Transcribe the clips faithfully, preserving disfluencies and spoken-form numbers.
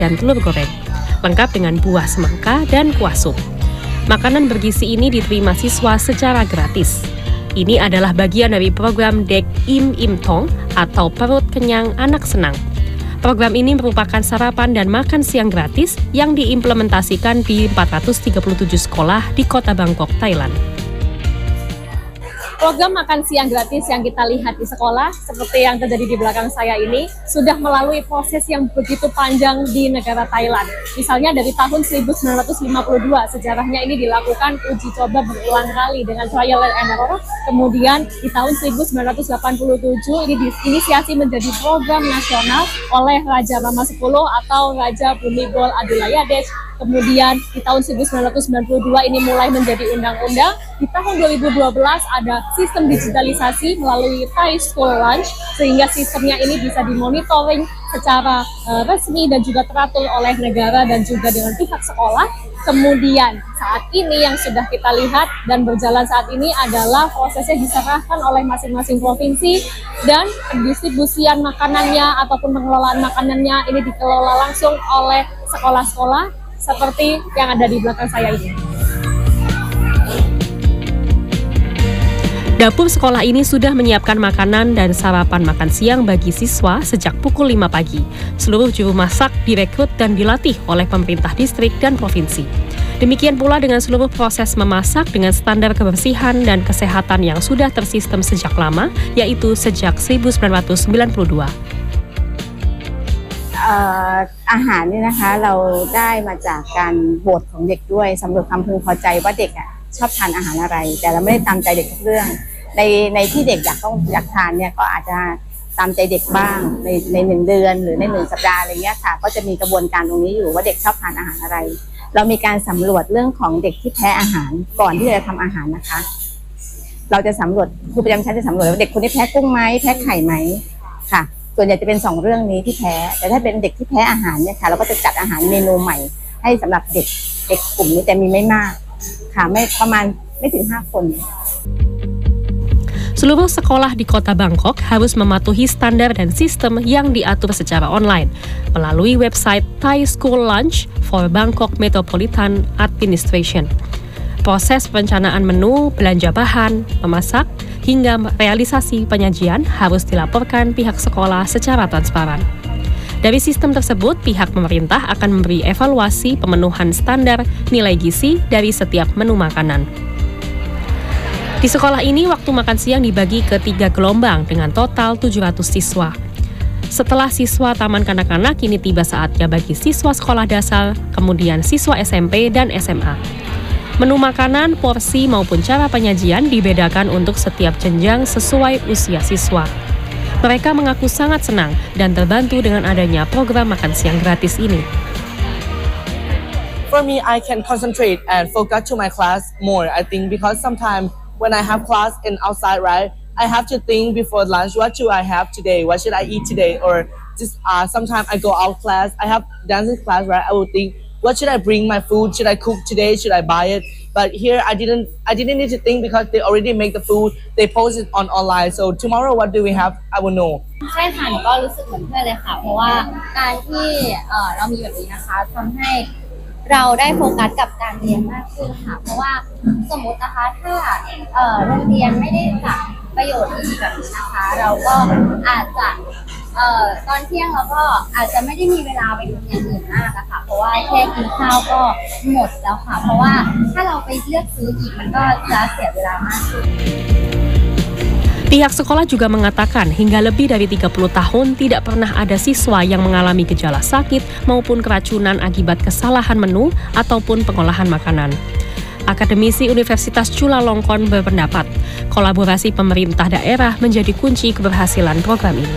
dan telur goreng, lengkap dengan buah semangka dan kuah sup. Makanan bergizi ini diterima siswa secara gratis. Ini adalah bagian dari program Dek Im Im Tong atau Perut Kenyang Anak Senang. Program ini merupakan sarapan dan makan siang gratis yang diimplementasikan di empat ratus tiga puluh tujuh sekolah di kota Bangkok, Thailand. Program makan siang gratis yang kita lihat di sekolah, seperti yang terjadi di belakang saya ini, sudah melalui proses yang begitu panjang di negara Thailand. Misalnya dari tahun seribu sembilan ratus lima puluh dua, sejarahnya ini dilakukan uji coba berulang kali dengan trial and error. Kemudian di tahun seribu sembilan ratus delapan puluh tujuh, ini diinisiasi menjadi program nasional oleh Raja Rama sepuluh atau Raja Bhumibol Adulyadej. Kemudian di tahun seribu sembilan ratus sembilan puluh dua ini mulai menjadi undang-undang. Di tahun dua ribu dua belas ada sistem digitalisasi melalui Thai School Lunch, sehingga sistemnya ini bisa dimonitoring secara uh, resmi dan juga teratur oleh negara dan juga dengan pihak sekolah. Kemudian saat ini yang sudah kita lihat dan berjalan saat ini adalah prosesnya diserahkan oleh masing-masing provinsi, dan pendistribusian makanannya ataupun pengelolaan makanannya ini dikelola langsung oleh sekolah-sekolah seperti yang ada di belakang saya ini. Dapur sekolah ini sudah menyiapkan makanan dan sarapan makan siang bagi siswa sejak pukul lima pagi. Seluruh juru masak direkrut dan dilatih oleh pemerintah distrik dan provinsi. Demikian pula dengan seluruh proses memasak dengan standar kebersihan dan kesehatan yang sudah tersistem sejak lama, yaitu sejak seribu sembilan ratus sembilan puluh dua. อาหารนี่นะคะเราได้มาจากการโหวตของเด็กด้วยสำรวจความพึงพอใจว่าเด็กอ่ะชอบทานอาหารอะไรแต่เราไม่ได้ตามใจเด็กทุกเรื่องในในที่เด็กอยากต้องอยากทานเนี่ยก็อาจจะตามใจเด็กบ้างในในหนึ่งเดือนหรือในหนึ่งสัปดาห์อะไรเงี้ยค่ะก็จะมีกระบวนการตรงนี้อยู่ว่าเด็กชอบทานอาหารอะไรเรามีการสำรวจเรื่องของเด็กที่แพ้อาหารก่อนที่จะทำอาหารนะคะเราจะสำรวจครูประจำชั้นจะสำรวจว่าเด็กคนนี้แพ้กุ้งไหมแพ้ไข่ไหมค่ะส่วนใหญ่จะเป็นสองเรื่องนี้ที่แพ้แต่ถ้าเป็นเด็กที่แพ้อาหารเนี่ยค่ะเราก็จะจัดอาหารเมนูใหม่ให้สำหรับเด็กเด็กกลุ่มนี้แต่มีไม่มากค่ะไม่ประมาณไม่ถึงห้าคน Seluruh sekolah di kota Bangkok harus mematuhi standar dan sistem yang diatur secara online melalui website Thai School Lunch for Bangkok Metropolitan Administration. Proses perencanaan menu, belanja bahan, memasak, hingga realisasi penyajian harus dilaporkan pihak sekolah secara transparan. Dari sistem tersebut, pihak pemerintah akan memberi evaluasi pemenuhan standar nilai gizi dari setiap menu makanan. Di sekolah ini, waktu makan siang dibagi ke tiga gelombang dengan total tujuh ratus siswa. Setelah siswa taman kanak-kanak, kini tiba saatnya bagi siswa sekolah dasar, kemudian siswa S M P dan S M A. Menu makanan, porsi maupun cara penyajian dibedakan untuk setiap jenjang sesuai usia siswa. Mereka mengaku sangat senang dan terbantu dengan adanya program makan siang gratis ini. For me, I can concentrate and focus to my class more, I think, because sometimes when I have class in outside, right, I have to think before lunch, what should I have today? What should I eat today? Or just uh, sometimes I go out class, I have dancing class, right? I will think, what should I bring my food? Should I cook today? Should I buy it? But here I didn't, I didn't need to think because they already make the food. They post it on online. So tomorrow, what do we have? I will know. ใช่ค่ะหนูก็รู้สึกเหมือนเพื่อนเลยค่ะเพราะว่าการที่เอ่อเรามีแบบนี้นะคะทำให้เราได้โฟกัสกับการเรียนมากขึ้นค่ะเพราะว่าสมมตินะคะถ้าเอ่อโรงเรียนไม่ได้จัดประโยชน์ดีแบบนี้นะคะเราก็อาจจะเอ่อตอนเที่ยงเราก็อาจจะไม่ได้มีเวลาไปทำอย่างอื่นมากอะค่ะเพราะว่าแค่กินข้าวก็หมดแล้วค่ะเพราะว่าถ้าเราไปเลือกซื้ออีกมันก็จะเสียเวลามากขึ้น Pihak sekolah juga mengatakan hingga lebih dari tiga puluh tahun tidak pernah ada siswa yang mengalami gejala sakit maupun keracunan akibat kesalahan menu ataupun pengolahan makanan. Akademisi Universitas Chulalongkorn berpendapat, kolaborasi pemerintah daerah menjadi kunci keberhasilan program ini.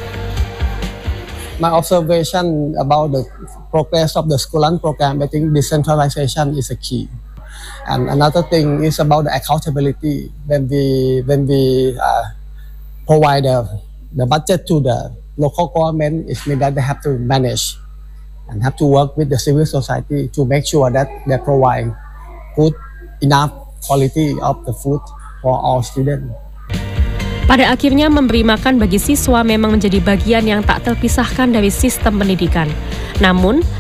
My observation about the progress of the School Lunch program, I think decentralization is a key. And another thing is about the accountability. When we when we uh, provide the, the budget to the local government, it means that they have to manage and have to work with the civil society to make sure that they provide good enough quality of the food for all students. Pada akhirnya memberi makan bagi siswa memang menjadi bagian yang tak terpisahkan dari sistem pendidikan. Namun,